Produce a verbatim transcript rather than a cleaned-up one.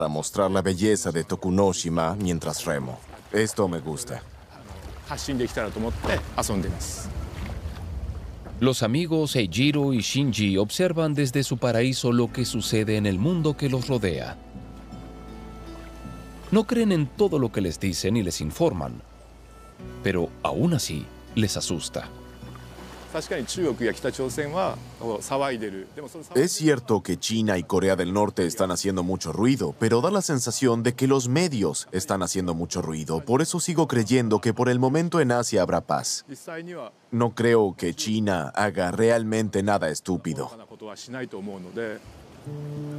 para mostrar la belleza de Tokunoshima mientras remo. Esto me gusta. Los amigos Eijiro y Shinji observan desde su paraíso lo que sucede en el mundo que los rodea. No creen en todo lo que les dicen y les informan, pero aún así les asusta. Es cierto que China y Corea del Norte están haciendo mucho ruido, pero da la sensación de que los medios están haciendo mucho ruido. Por eso sigo creyendo que por el momento en Asia habrá paz. No creo que China haga realmente nada estúpido.